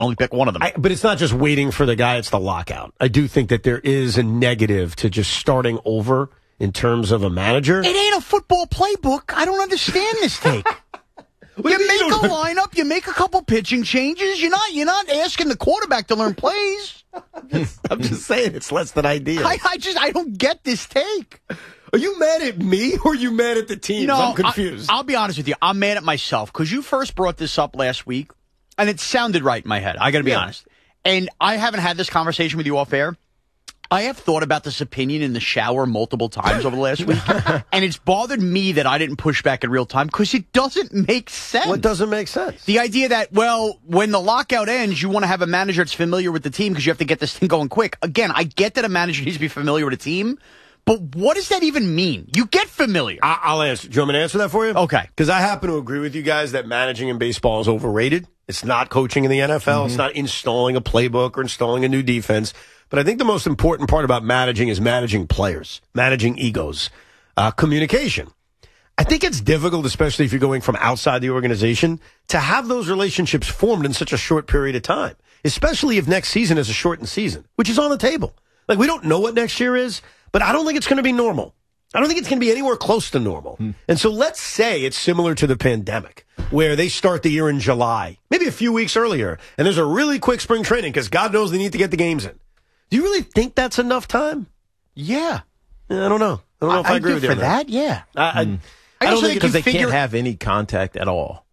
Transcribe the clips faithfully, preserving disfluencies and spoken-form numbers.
only pick one of them. I, but it's not just waiting for the guy, it's the lockout. I do think that there is a negative to just starting over in terms of a manager. It ain't a football playbook. I don't understand this take. You make a lineup, you make a couple pitching changes. You're not you're not asking the quarterback to learn plays. I'm just saying it's less than ideal. I, I just I don't get this take. Are you mad at me or are you mad at the team? No, I'm confused. I, I'll be honest with you. I'm mad at myself because you first brought this up last week, and it sounded right in my head. I got to be yeah. honest. And I haven't had this conversation with you off air. I have thought about this opinion in the shower multiple times over the last week, and it's bothered me that I didn't push back in real time because it doesn't make sense. What doesn't make sense? The idea that, well, when the lockout ends, you want to have a manager that's familiar with the team because you have to get this thing going quick. Again, I get that a manager needs to be familiar with a team, but what does that even mean? You get familiar. I- I'll answer. Do you want me to answer that for you? Okay. Because I happen to agree with you guys that managing in baseball is overrated. It's not coaching in the N F L. Mm-hmm. It's not installing a playbook or installing a new defense. But I think the most important part about managing is managing players, managing egos, uh, communication. I think it's difficult, especially if you're going from outside the organization, to have those relationships formed in such a short period of time, especially if next season is a shortened season, which is on the table. Like, we don't know what next year is, but I don't think it's going to be normal. I don't think it's going to be anywhere close to normal. Hmm. And so let's say it's similar to the pandemic, where they start the year in July, maybe a few weeks earlier, and there's a really quick spring training because God knows they need to get the games in. Do you really think that's enough time? Yeah. I don't know. I don't know if I, I agree with you for on that. that. Yeah. I, mm. I, I don't think because they figure... can't have any contact at all.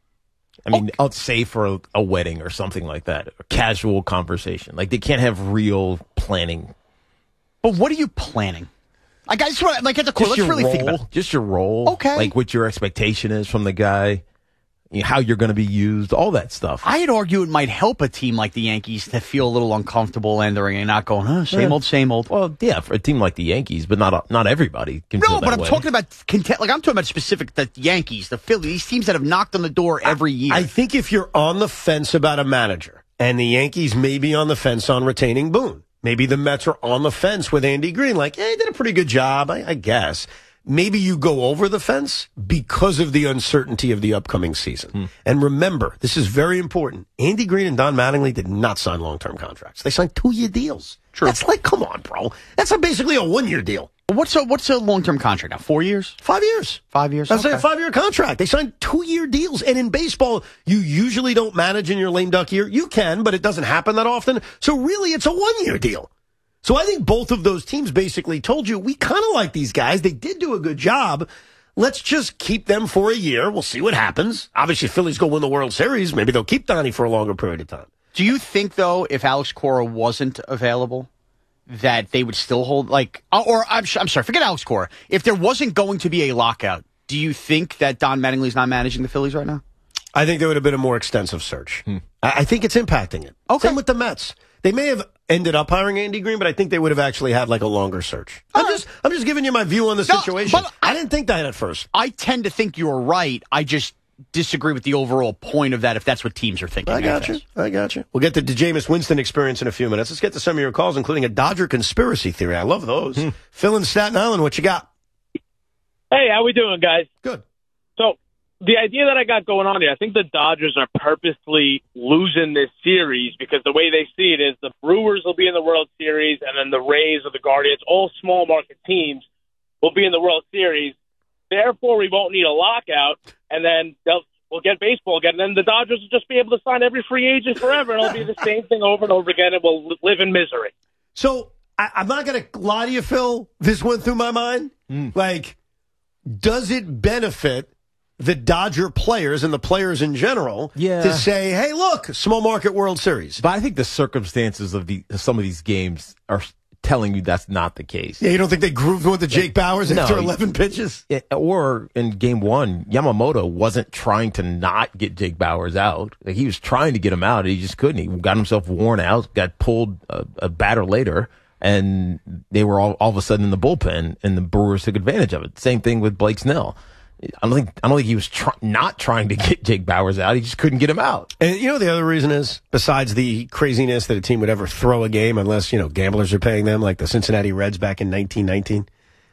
I mean, okay. I'll say for a, a wedding or something like that, a casual conversation. Like, they can't have real planning. But what are you planning? Like, I just want, like, at the core, let's really role, think about it. Just your role. Okay. Like, what your expectation is from the guy. You know, how you're going to be used, all that stuff. I'd argue it might help a team like the Yankees to feel a little uncomfortable entering and not going, huh, same yeah. old, same old. Well, yeah, for a team like the Yankees, but not not everybody can no, feel that but I'm way. talking about content. Like, I'm talking about specific the Yankees, the Phillies, these teams that have knocked on the door every year. I think if you're on the fence about a manager, and the Yankees may be on the fence on retaining Boone, maybe the Mets are on the fence with Andy Green, like, yeah, he did a pretty good job, I, I guess. Maybe you go over the fence because of the uncertainty of the upcoming season. Hmm. And remember, this is very important. Andy Green and Don Mattingly did not sign long-term contracts. They signed two-year deals. True. That's like, come on, bro. That's a basically a one-year deal. What's a what's a long-term contract now? Four years? Five years. Five years. That's okay. a five-year contract. They signed two-year deals. And in baseball, you usually don't manage in your lame duck year. You can, but it doesn't happen that often. So really, it's a one-year deal. So I think both of those teams basically told you, we kind of like these guys. They did do a good job. Let's just keep them for a year. We'll see what happens. Obviously, Phillies go win the World Series. Maybe they'll keep Donnie for a longer period of time. Do you think, though, if Alex Cora wasn't available, that they would still hold, like, or I'm, I'm sorry, forget Alex Cora. If there wasn't going to be a lockout, do you think that Don Mattingly's not managing the Phillies right now? I think there would have been a more extensive search. Hmm. I, I think it's impacting it. Okay. Same with the Mets. They may have ended up hiring Andy Green, but I think they would have actually had like a longer search. I'm just, I'm just giving you my view on the no, situation. I, I didn't think that at first. I tend to think you're right. I just disagree with the overall point of that. If that's what teams are thinking, I got you. I got you. We'll get to the Jameis Winston experience in a few minutes. Let's get to some of your calls, including a Dodger conspiracy theory. I love those. Hmm. Phil in Staten Island, what you got? Hey, how we doing, guys? Good. So, the idea that I got going on here, I think the Dodgers are purposely losing this series because the way they see it is the Brewers will be in the World Series and then the Rays or the Guardians, all small market teams, will be in the World Series. Therefore, we won't need a lockout, and then they'll we'll get baseball again. And then the Dodgers will just be able to sign every free agent forever, and it'll be the same thing over and over again, and we'll live in misery. So, I, I'm not going to lie to you, Phil. This went through my mind. Mm. Like, does it benefit the Dodger players and the players in general yeah. to say, hey, look, small market World Series? But I think the circumstances of the some of these games are telling you that's not the case. Yeah, you don't think they grooved with the Jake Bauers no, after eleven pitches? It, or in game one, Yamamoto wasn't trying to not get Jake Bauers out. Like, he was trying to get him out. He just couldn't. He got himself worn out, got pulled a, a batter later, and they were all, all of a sudden in the bullpen, and the Brewers took advantage of it. Same thing with Blake Snell. I don't think I don't think he was try, not trying to get Jake Bauers out. He just couldn't get him out. And you know the other reason is, besides the craziness that a team would ever throw a game unless, you know, gamblers are paying them, like the Cincinnati Reds back in nineteen nineteen,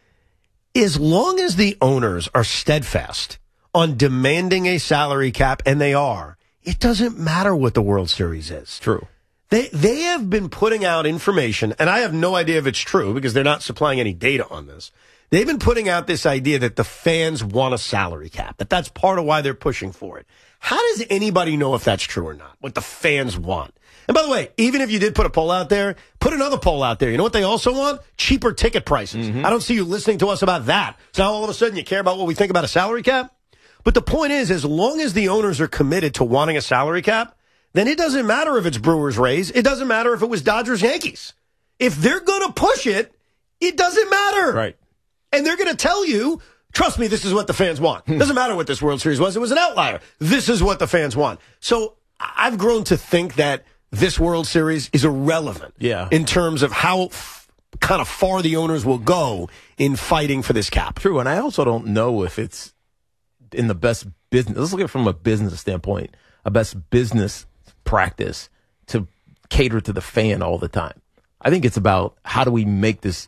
as long as the owners are steadfast on demanding a salary cap, and they are, it doesn't matter what the World Series is. True. They they have been putting out information, and I have no idea if it's true because they're not supplying any data on this. They've been putting out this idea that the fans want a salary cap, that that's part of why they're pushing for it. How does anybody know if that's true or not, what the fans want? And by the way, even if you did put a poll out there, put another poll out there. You know what they also want? Cheaper ticket prices. Mm-hmm. I don't see you listening to us about that. So now all of a sudden you care about what we think about a salary cap? But the point is, as long as the owners are committed to wanting a salary cap, then it doesn't matter if it's Brewers Rays. It doesn't matter if it was Dodgers Yankees. If they're going to push it, it doesn't matter. Right. And they're going to tell you, trust me, this is what the fans want. Doesn't matter what this World Series was. It was an outlier. This is what the fans want. So I've grown to think that this World Series is irrelevant yeah. in terms of how f- kind of far the owners will go in fighting for this cap. True. And I also don't know if it's in the best business. Let's look at it from a business standpoint, a best business practice to cater to the fan all the time. I think it's about how do we make this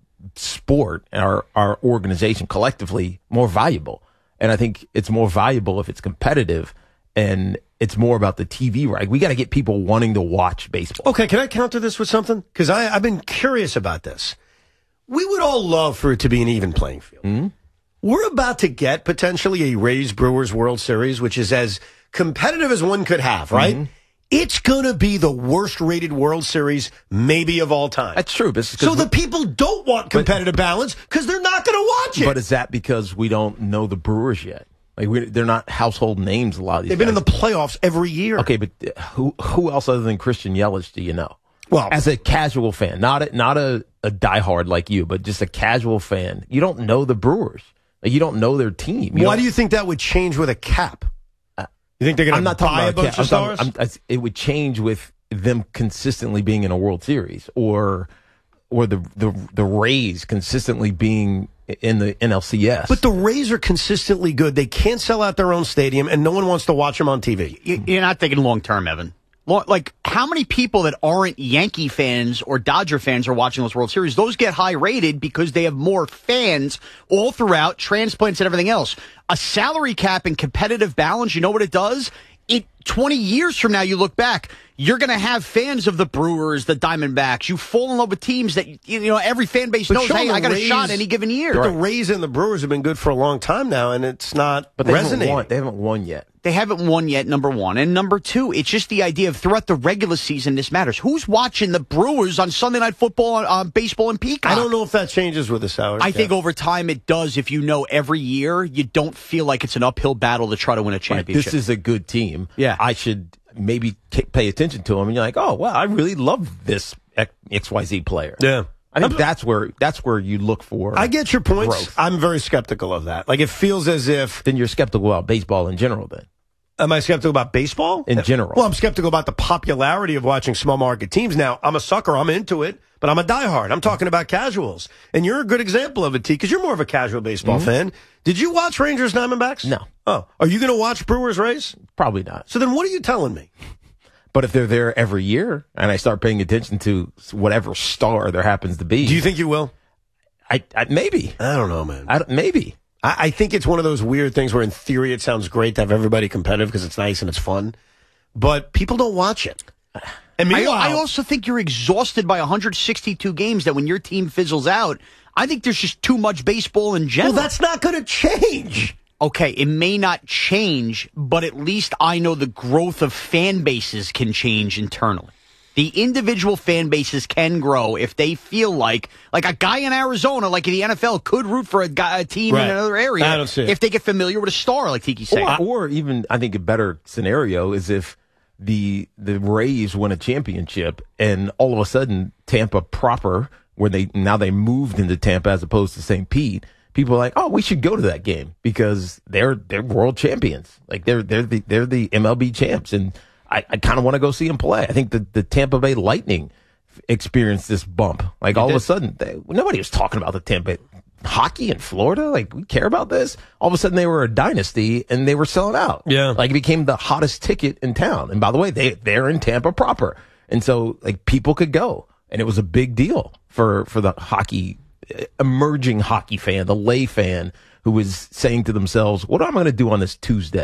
sport and our, our organization collectively more valuable. And I think it's more valuable if it's competitive and it's more about the T V right. We got to get people wanting to watch baseball. Okay, can I counter this with something? Because I've been curious about this. We would all love for it to be an even playing field. Mm-hmm. We're about to get potentially a Rays Brewers World Series, which is as competitive as one could have, right? Mm-hmm. It's going to be the worst rated World Series maybe of all time. That's true. But so the people don't want competitive but, balance because they're not going to watch it. But is that because we don't know the Brewers yet? Like we, they're not household names, a lot of these They've guys. been in the playoffs every year. Okay, but who who else other than Christian Yelich do you know? Well, as a casual fan, not a, not a, a diehard like you, but just a casual fan, you don't know the Brewers. Like, you don't know their team. You Why do you think that would change with a cap? You think they're going to buy a bunch of stars? I'm, I'm, it would change with them consistently being in a World Series, or or the the the Rays consistently being in the N L C S. But the Rays are consistently good. They can't sell out their own stadium, and no one wants to watch them on T V. You're not thinking long term, Evan. Like, how many people that aren't Yankee fans or Dodger fans are watching those World Series? Those get high rated because they have more fans all throughout, transplants and everything else. A salary cap and competitive balance, you know what it does? It twenty years from now, you look back, you're going to have fans of the Brewers, the Diamondbacks. You fall in love with teams that, you know, every fan base but knows, Sean, hey, I got Rays, a shot any given year. Right. The Rays and the Brewers have been good for a long time now, and it's not but they resonating. Haven't won. They haven't won yet. They haven't won yet, number one. And number two, it's just the idea of throughout the regular season, this matters. Who's watching the Brewers on Sunday Night Football, on uh, baseball, and Peacock? I don't know if that changes with the salary I cap. think over time it does. If you know every year, you don't feel like it's an uphill battle to try to win a championship. Right, this is a good team. Yeah. I should maybe t- pay attention to them. And you're like, oh, wow, I really love this X Y Z player. Yeah. I think that's where that's where you look for. I get your points. Growth. I'm very skeptical of that. Like, it feels as if. Then you're skeptical about baseball in general, then. Am I skeptical about baseball? In general. Well, I'm skeptical about the popularity of watching small market teams. Now, I'm a sucker. I'm into it, but I'm a diehard. I'm talking about casuals. And you're a good example of it, T, because you're more of a casual baseball mm-hmm. fan. Did you watch Rangers Diamondbacks? No. Oh. Are you going to watch Brewers Rays? Probably not. So then what are you telling me? But if they're there every year and I start paying attention to whatever star there happens to be. Do you think you will? I, I maybe. I don't know, man. I don't, maybe. I, I think it's one of those weird things where in theory it sounds great to have everybody competitive because it's nice and it's fun. But people don't watch it. And meanwhile, I, I also think you're exhausted by one hundred sixty-two games that when your team fizzles out, I think there's just too much baseball in general. Well, that's not going to change. Okay, it may not change, but at least I know the growth of fan bases can change internally. The individual fan bases can grow if they feel like, like a guy in Arizona, like in the N F L, could root for a, guy, a team right. in another area. I don't see it. If they get familiar with a star, like Tiki's saying. Or, or even, I think a better scenario is if the the Rays win a championship and all of a sudden Tampa proper, where they now they moved into Tampa as opposed to Saint Pete. People are like, oh, we should go to that game because they're they're world champions. Like they're they're the they're the M L B champs, and I, I kind of want to go see them play. I think the the Tampa Bay Lightning experienced this bump. Like all of a sudden, they, nobody was talking about the Tampa hockey in Florida. Like we care about this. All of a sudden, they were a dynasty and they were selling out. Yeah, like it became the hottest ticket in town. And by the way, they they're in Tampa proper, and so like people could go, and it was a big deal for for the hockey. Emerging hockey fan, the lay fan who was saying to themselves, what am I going to do on this Tuesday?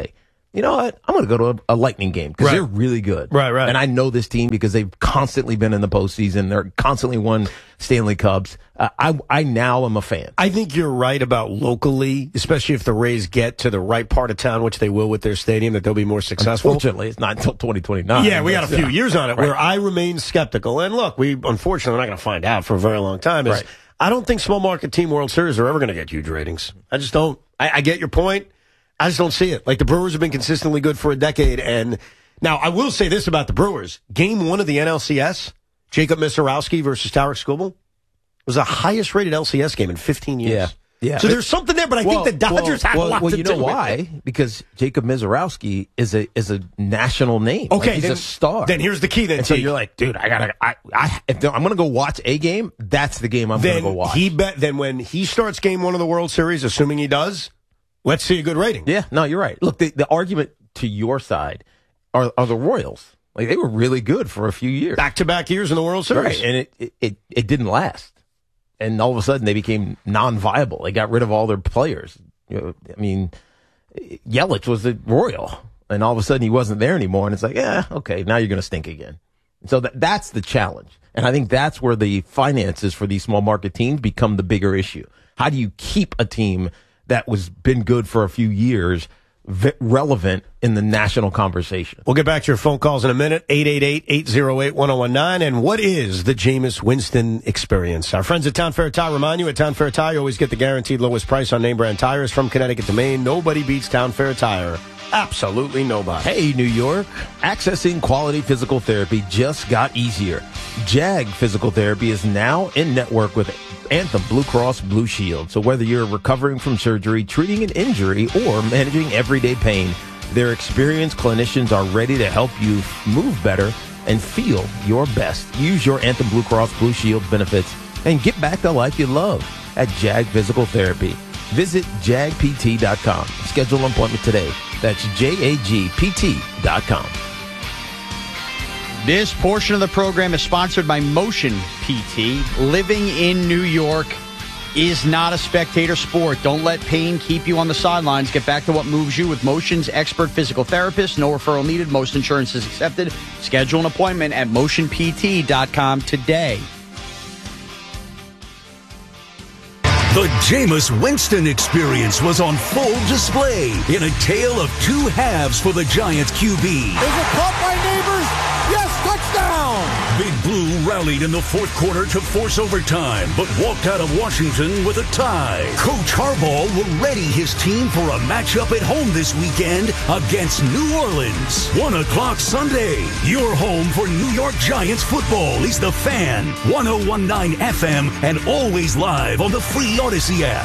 you know what? I'm going to go to a, a Lightning game because Right. they're really good. Right, right. And I know this team because they've constantly been in the postseason. They're constantly won Stanley Cups. Uh, I I now am a fan. I think you're right about locally, especially if the Rays get to the right part of town, which they will with their stadium, that they'll be more successful. Unfortunately, it's not until twenty twenty-nine. Yeah, we got a few Yeah. years on it Right. where I remain skeptical. And look, we unfortunately we're not going to find out for a very long time. Is Right. I don't think small market team World Series are ever going to get huge ratings. I just don't. I, I get your point. I just don't see it. Like the Brewers have been consistently good for a decade. And now I will say this about the Brewers. Game one of the N L C S, Jacob Misarowski versus Tarek Skubal, was the highest rated L C S game in fifteen years. Yeah. Yeah. So there's something there, but I Well, think the Dodgers well, have well, a lot well, to you do know with why? it. Because Jacob Misarowski is a is a national name. Like, Okay, he's then, a star. Then here's the key. Then and so T. you're like, dude, I gotta, I, I, if I'm gonna go watch a game, that's the game I'm then gonna go watch. he bet. Then when he starts game one of the World Series, assuming he does, let's see a good rating. Yeah, no, you're right. Look, the, the argument to your side are, are the Royals. Like they were really good for a few years, Back to back years in the World Series. right? And it, it it it didn't last. And all of a sudden, they became non-viable. They got rid of all their players. You know, I mean, Yelich was a Royal, and all of a sudden, he wasn't there anymore. And it's like, yeah, okay, now you're going to stink again. So that that's the challenge, and I think that's where the finances for these small market teams become the bigger issue. How do you keep a team that was been good for a few years v- relevant in the national conversation? We'll get back to your phone calls in a minute. eight eight eight, eight oh eight, one oh one nine. And what is the Jameis Winston experience? Our friends at Town Fair Tire remind you, at Town Fair Tire, you always get the guaranteed lowest price on name brand tires from Connecticut to Maine. Nobody beats Town Fair Tire. Absolutely nobody. Hey, New York, accessing quality physical therapy just got easier. JAG Physical Therapy is now in network with Anthem Blue Cross Blue Shield. So whether you're recovering from surgery, treating an injury, or managing everyday pain, their experienced clinicians are ready to help you move better and feel your best. Use your Anthem Blue Cross Blue Shield benefits and get back the life you love at JAG Physical Therapy. Visit jag p t dot com. Schedule an appointment today. That's J A G P T dot com. This portion of the program is sponsored by Motion P T. Living in New York is not a spectator sport. Don't let pain keep you on the sidelines. Get back to what moves you with Motion's expert physical therapist. No referral needed. Most insurance is accepted. Schedule an appointment at motion p t dot com today. The Jameis Winston experience was on full display in a tale of two halves for the Giants Q B. Is it caught by Neighbors? Yes, touchdown! Big Blue rallied in the fourth quarter to force overtime, but walked out of Washington with a tie. Coach Harbaugh will ready his team for a matchup at home this weekend against New Orleans. One o'clock Sunday. Your home for New York Giants football is The Fan, one oh one point nine F M, and always live on the free Odyssey app.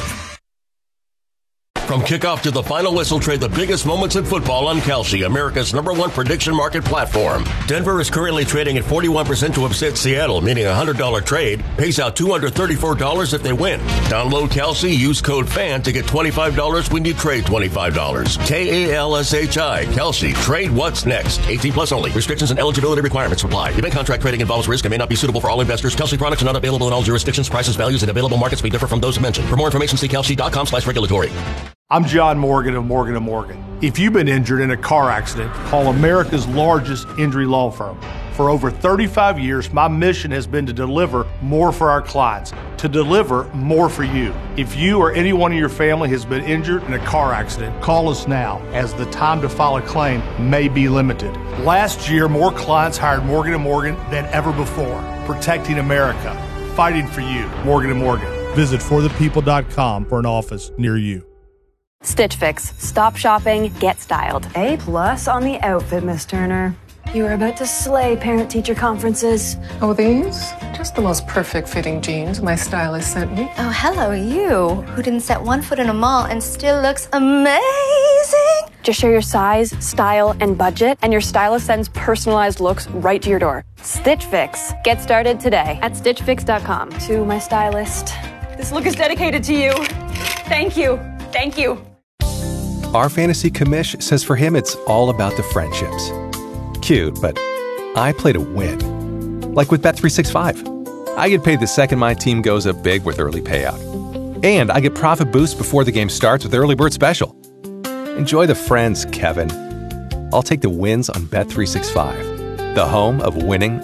From kickoff to the final whistle, trade the biggest moments in football on Kalshi, America's number one prediction market platform. Denver is currently trading at forty-one percent to upset Seattle, meaning a one hundred dollars trade pays out two hundred thirty-four dollars if they win. Download Kalshi, use code FAN to get twenty-five dollars when you trade twenty-five dollars. K A L S H I, Kalshi. Trade what's next. eighteen plus only. Restrictions and eligibility requirements apply. Event contract trading involves risk and may not be suitable for all investors. Kalshi products are not available in all jurisdictions. Prices, values, and available markets may differ from those mentioned. For more information, see kalshi dot com slash regulatory. I'm John Morgan of Morgan and Morgan. If you've been injured in a car accident, call America's largest injury law firm. For over thirty-five years, my mission has been to deliver more for our clients, to deliver more for you. If you or anyone in your family has been injured in a car accident, call us now, as the time to file a claim may be limited. Last year, more clients hired Morgan and Morgan than ever before, protecting America, fighting for you. Morgan and Morgan. Visit for the people dot com for an office near you. Stitch Fix. Stop shopping, get styled. A plus on the outfit, Miss Turner. You were about to slay parent-teacher conferences. Oh, these? Just the most perfect fitting jeans my stylist sent me. Oh, hello, you, who didn't set one foot in a mall and still looks amazing. Just share your size, style, and budget, and your stylist sends personalized looks right to your door. Stitch Fix. Get started today at stitch fix dot com. To my stylist, this look is dedicated to you. Thank you. Thank you. Our fantasy commish says for him it's all about the friendships. Cute, but I play to win. Like with Bet three sixty-five. I get paid the second my team goes up big with early payout. And I get profit boost before the game starts with Early Bird Special. Enjoy the friends, Kevin. I'll take the wins on Bet three sixty-five, the home of winning